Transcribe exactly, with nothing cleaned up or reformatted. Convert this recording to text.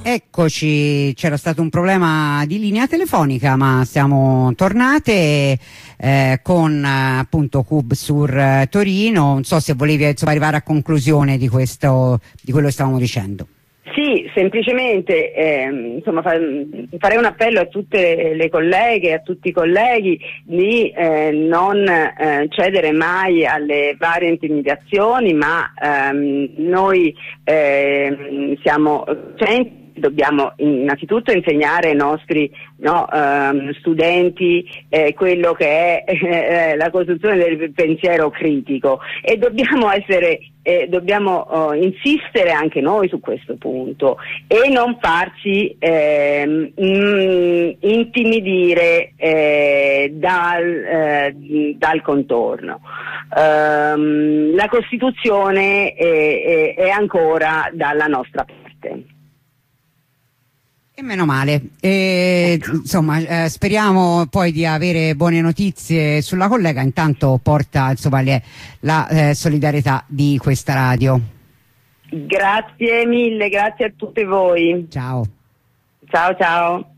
Eccoci, c'era stato un problema di linea telefonica, ma siamo tornate eh, con appunto Cub Sur eh, Torino. Non so se volevi insomma, arrivare a conclusione di questo, di quello che stavamo dicendo. Sì, semplicemente eh, insomma, fa, farei un appello a tutte le colleghe e a tutti i colleghi di eh, non eh, cedere mai alle varie intimidazioni, ma ehm, noi eh, siamo centi. Dobbiamo innanzitutto insegnare ai nostri no, um, studenti eh, quello che è eh, la costruzione del pensiero critico, e dobbiamo essere eh, dobbiamo oh, insistere anche noi su questo punto e non farci eh, mh, intimidire eh, dal, eh, dal contorno. Um, la Costituzione è, è, è ancora dalla nostra parte. E meno male, e, insomma eh, speriamo poi di avere buone notizie sulla collega. Intanto porta insomma le, la eh, solidarietà di questa radio. Grazie mille, grazie a tutte voi. Ciao. Ciao ciao.